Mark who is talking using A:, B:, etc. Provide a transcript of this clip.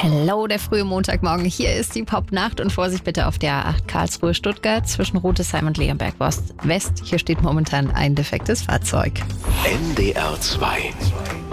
A: Hello, der frühe Montagmorgen. Hier ist die Pop-Nacht und Vorsicht bitte auf der A8 Karlsruhe-Stuttgart zwischen Rotesheim und Leonberg West. Hier steht momentan ein defektes Fahrzeug.
B: NDR 2